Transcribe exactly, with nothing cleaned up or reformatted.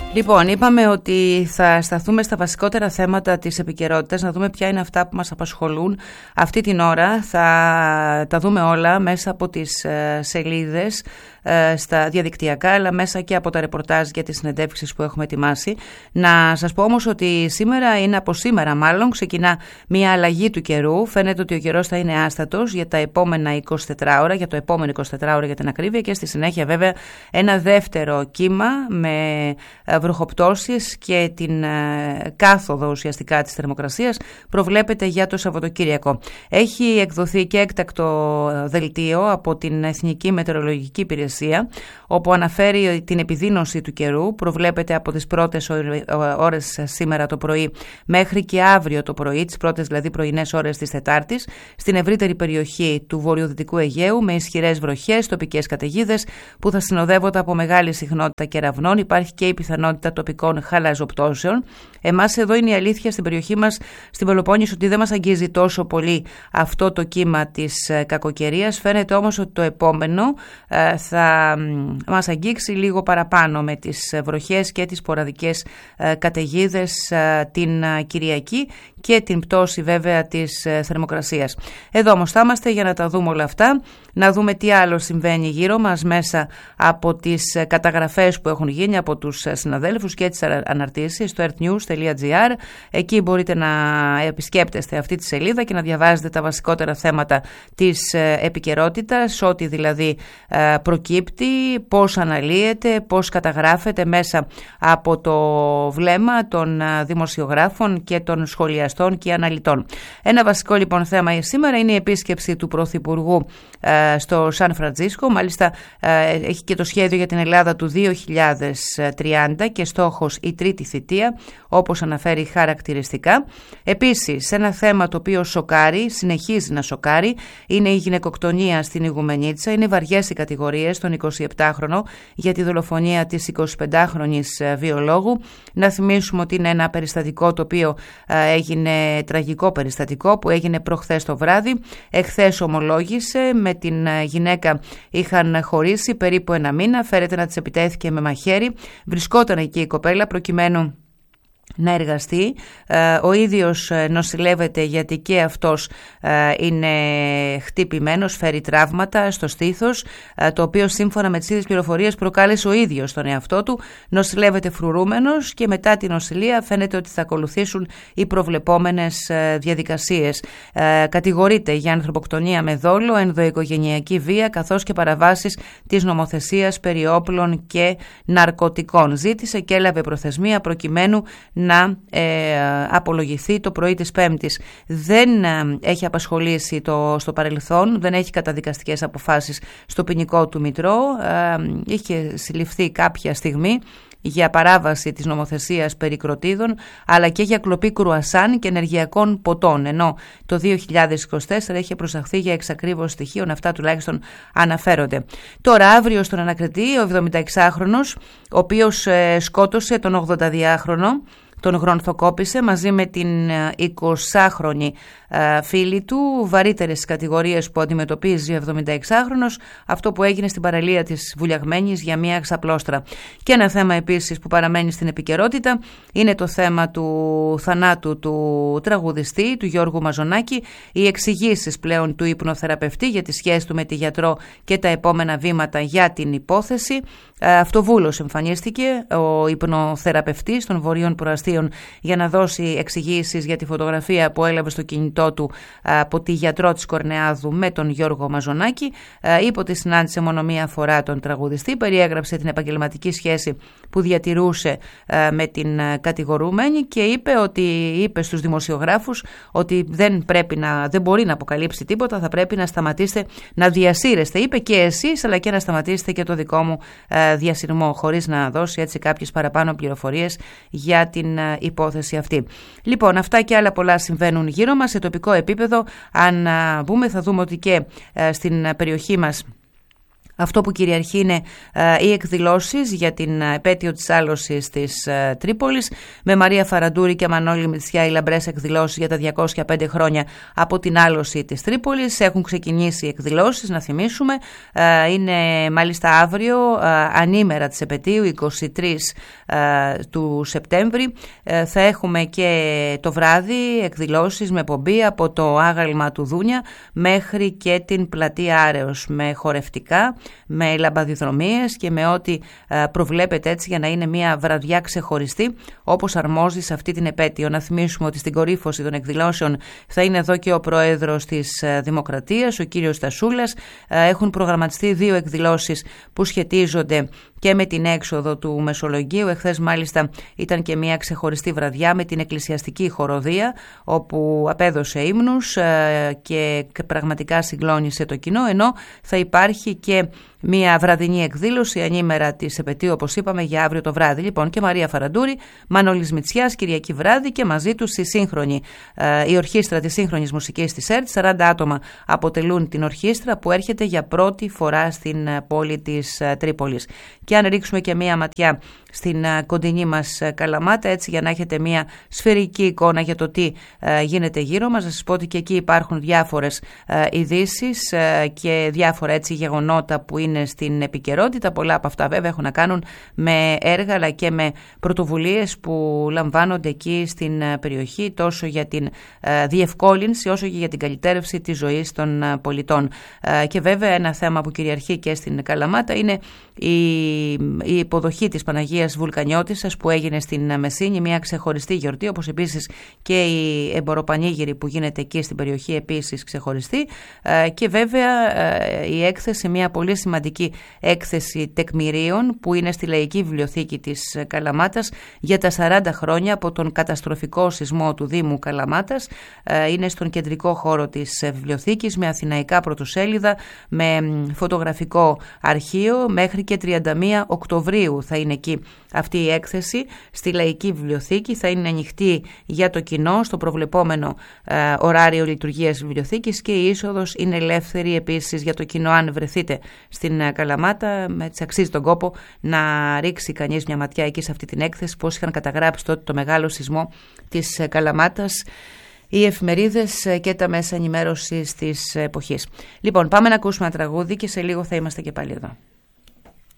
Λοιπόν, είπαμε ότι θα σταθούμε στα βασικότερα θέματα της επικαιρότητας, να δούμε ποια είναι αυτά που μας απασχολούν αυτή την ώρα. Θα τα δούμε όλα μέσα από τις σελίδες στα διαδικτυακά, αλλά μέσα και από τα ρεπορτάζ για τις συνεντεύξεις που έχουμε ετοιμάσει. Να σας πω όμως ότι σήμερα είναι από σήμερα μάλλον, ξεκινά μια αλλαγή του καιρού. Φαίνεται ότι ο καιρός θα είναι άστατος για τα επόμενα εικοσιτέσσερις ώρα, για το επόμενο εικοσιτέσσερις ώρα για την ακρίβεια, και στη συνέχεια βέβαια ένα δεύτερο κύμα με βροχοπτώσεις και την κάθοδο ουσιαστικά της θερμοκρασίας προβλέπεται για το Σαββατοκύριακο. Έχει εκδοθεί και έκτακτο δελτίο από την Εθνική Μετεωρολογική Υπηρεσία, όπου αναφέρει την επιδείνωση του καιρού. Προβλέπεται από τις πρώτες ώρες σήμερα το πρωί μέχρι και αύριο το πρωί, τις πρώτες δηλαδή πρωινές ώρες της Τετάρτης, στην ευρύτερη περιοχή του βορειοδυτικού Αιγαίου, με ισχυρές βροχές, τοπικές καταιγίδες που θα συνοδεύονται από μεγάλη συχνότητα κεραυνών. Υπάρχει και η πιθανότητα τοπικών χαλαζοπτώσεων. Εμάς εδώ είναι η αλήθεια στην περιοχή μας, στην Πελοπόννησο, ότι δεν μας αγγίζει τόσο πολύ αυτό το κύμα της κακοκαιρίας. Φαίνεται όμως ότι το επόμενο θα μας αγγίξει λίγο παραπάνω, με τις βροχές και τις σποραδικές καταιγίδες την Κυριακή και την πτώση βέβαια της θερμοκρασίας. Εδώ όμως θα είμαστε για να τα δούμε όλα αυτά, να δούμε τι άλλο συμβαίνει γύρω μας μέσα από τις καταγραφές που έχουν γίνει από τους συναδέλφους και τις αναρτήσεις στο earthnews τελεία gr. Εκεί μπορείτε να επισκέπτεστε αυτή τη σελίδα και να διαβάζετε τα βασικότερα θέματα της επικαιρότητας, ό,τι δηλαδή προκύπτει, πώς αναλύεται, πώς καταγράφεται μέσα από το βλέμμα των δημοσιογράφων και των σχολιαστών και αναλυτών. Ένα βασικό λοιπόν θέμα σήμερα είναι η επίσκεψη του Πρωθυπουργού στο Σαν Φραντζίσκο. Μάλιστα έχει και το σχέδιο για την Ελλάδα του δύο χιλιάδες τριάντα και στόχος η τρίτη θητεία, όπως αναφέρει χαρακτηριστικά. Επίσης, ένα θέμα το οποίο σοκάρει, συνεχίζει να σοκάρει, είναι η γυναικοκτονία στην Ιγουμενίτσα. Είναι βαριές οι κατηγορίες των εικοσιεπτάχρονο για τη δολοφονία της εικοσιπεντάχρονης βιολόγου. Να θυμίσουμε ότι είναι ένα περιστατικό το οποίο έγινε τραγικό περιστατικό που έγινε προχθές το βράδυ. Εχθές ομολόγησε, με την γυναίκα είχαν χωρίσει περίπου ένα μήνα, φέρεται να της επιτέθηκε με μαχαίρι. Βρισκόταν εκεί η κοπέλα προκειμένου να εργαστεί. Ο ίδιος νοσηλεύεται γιατί και αυτός είναι χτυπημένος, φέρει τραύματα στο στήθος, το οποίο σύμφωνα με τις ίδιες πληροφορίες προκάλεσε ο ίδιος τον εαυτό του. Νοσηλεύεται φρουρούμενος και μετά την νοσηλεία φαίνεται ότι θα ακολουθήσουν οι προβλεπόμενες διαδικασίες. Κατηγορείται για ανθρωποκτονία με δόλο, ενδοοικογενειακή βία, καθώς και παραβάσεις της νομοθεσίας περί όπλων και ναρκωτικών. Ζήτησε και έλαβε προθεσμία προκειμένου να ε, απολογηθεί το πρωί της Πέμπτης. Δεν ε, έχει απασχολήσει το, στο παρελθόν, δεν έχει καταδικαστικές αποφάσεις στο ποινικό του μητρό. Ε, είχε συλληφθεί κάποια στιγμή για παράβαση της νομοθεσίας περί κροτίδων, αλλά και για κλοπή κρουασάν και ενεργειακών ποτών, ενώ το δύο χιλιάδες είκοσι τέσσερα είχε προσαχθεί για εξακρίβωση στοιχείων. Αυτά τουλάχιστον αναφέρονται. Τώρα, αύριο στον ανακριτή, ο εβδομηνταεξάχρονος, ο οποίος ε, σκότωσε τον ογδονταδυάχρονο, τον γρονθοκόπησε μαζί με την εικοσάχρονη φίλη του. Βαρύτερες κατηγορίες που αντιμετωπίζει ο εβδομηνταεξάχρονος, αυτό που έγινε στην παραλία της Βουλιαγμένης για μια ξαπλώστρα. Και ένα θέμα επίσης που παραμένει στην επικαιρότητα είναι το θέμα του θανάτου του τραγουδιστή, του Γιώργου Μαζονάκη. Οι εξηγήσεις πλέον του υπνοθεραπευτή για τη σχέση του με τη γιατρό και τα επόμενα βήματα για την υπόθεση. Αυτοβούλος εμφανίστηκε ο υπνοθεραπευτής των Βορείων Προαστίων για να δώσει εξηγήσεις για τη φωτογραφία που έλαβε στο κινητό του από τη γιατρό της Κορνεάδου με τον Γιώργο Μαζονάκη. Είπε ότι συνάντησε μόνο μία φορά τον τραγουδιστή, περιέγραψε την επαγγελματική σχέση που διατηρούσε με την κατηγορούμενη και είπε, ότι, είπε στους δημοσιογράφους ότι δεν, πρέπει να, δεν μπορεί να αποκαλύψει τίποτα, θα πρέπει να σταματήσετε να διασύρεστε, είπε, και εσείς, αλλά και να σταματήσετε και το δικό μου διασυρμό, χωρίς να δώσει έτσι κάποιες παραπάνω πληροφορίες για την υπόθεση αυτή. Λοιπόν, αυτά και άλλα πολλά συμβαίνουν γύρω μας σε τοπικό επίπεδο. Αν μπούμε θα δούμε ότι και στην περιοχή μας Αυτό που κυριαρχεί είναι ε, οι εκδηλώσεις για την επέτειο της άλωσης της ε, Τρίπολης, με Μαρία Φαραντούρη και Μανώλη Μητσιά οι λαμπρές εκδηλώσεις για τα διακόσια πέντε χρόνια από την άλωση της Τρίπολης. Έχουν ξεκινήσει οι εκδηλώσεις, να θυμίσουμε. Ε, είναι μάλιστα αύριο, ε, ανήμερα της επετείου, εικοστή τρίτη ε, του Σεπτέμβρη. Ε, θα έχουμε και το βράδυ εκδηλώσεις με πομπή από το άγαλμα του Δούνια μέχρι και την πλατεία Άρεως, με χορευτικά, με λαμπαδιδρομίες και με ό,τι προβλέπεται έτσι για να είναι μια βραδιά ξεχωριστή όπως αρμόζει σε αυτή την επέτειο. Να θυμίσουμε ότι στην κορύφωση των εκδηλώσεων θα είναι εδώ και ο Πρόεδρος της Δημοκρατίας, ο κύριος Στασούλας. Έχουν προγραμματιστεί δύο εκδηλώσεις που σχετίζονται και με την έξοδο του Μεσολογγίου. Εχθές μάλιστα ήταν και μια ξεχωριστή βραδιά με την εκκλησιαστική χοροδία, όπου απέδωσε ύμνους και πραγματικά συγκλώνησε το κοινό, ενώ θα υπάρχει και μια βραδινή εκδήλωση ανήμερα της επετείου, όπως είπαμε, για αύριο το βράδυ. Λοιπόν, και Μαρία Φαραντούρη, Μανώλης Μητσιάς, Κυριακή βράδυ, και μαζί τους η σύγχρονη, η ορχήστρα της σύγχρονης μουσικής της ΕΡΤ. σαράντα άτομα αποτελούν την ορχήστρα που έρχεται για πρώτη φορά στην πόλη της Τρίπολης. Και αν ρίξουμε και μία ματιά στην κοντινή μας Καλαμάτα, έτσι για να έχετε μία σφαιρική εικόνα για το τι γίνεται γύρω μας, να σας πω ότι και εκεί υπάρχουν διάφορες ειδήσεις και διάφορα έτσι γεγονότα που είναι στην επικαιρότητα. Πολλά από αυτά βέβαια έχουν να κάνουν με έργα αλλά και με πρωτοβουλίες που λαμβάνονται εκεί στην περιοχή, τόσο για την διευκόλυνση όσο και για την καλυτέρευση της ζωής των πολιτών. Και βέβαια ένα θέμα που κυριαρχεί και στην Καλαμάτα είναι η υποδοχή της Παναγίας Βουλκανιώτισσας που έγινε στην Μεσίνη, μια ξεχωριστή γιορτή, όπως επίσης και η εμποροπανήγυρη που γίνεται εκεί στην περιοχή, επίσης ξεχωριστή, και βέβαια η έκθεση, μια πολύ σημαντική έκθεση τεκμηρίων που είναι στη Λαϊκή Βιβλιοθήκη της Καλαμάτας για τα σαράντα χρόνια από τον καταστροφικό σεισμό του Δήμου Καλαμάτας. Είναι στον κεντρικό χώρο της βιβλιοθήκης, με αθηναϊκά πρωτοσέλιδα, με φωτογραφικό αρχείο. Μέχρι και τριάντα μία Οκτωβρίου θα είναι εκεί αυτή η έκθεση στη Λαϊκή Βιβλιοθήκη. Θα είναι ανοιχτή για το κοινό στο προβλεπόμενο ε, ωράριο λειτουργίας βιβλιοθήκης, και η είσοδος είναι ελεύθερη επίσης για το κοινό. Αν βρεθείτε στην ε, Καλαμάτα, έτσι αξίζει τον κόπο να ρίξει κανείς μια ματιά εκεί σε αυτή την έκθεση, πώς είχαν καταγράψει τότε το μεγάλο σεισμό της ε, Καλαμάτας οι εφημερίδες και τα μέσα ενημέρωσης της εποχής. Λοιπόν, πάμε να ακούσουμε ένα τραγούδι και σε λίγο θα είμαστε και πάλι εδώ.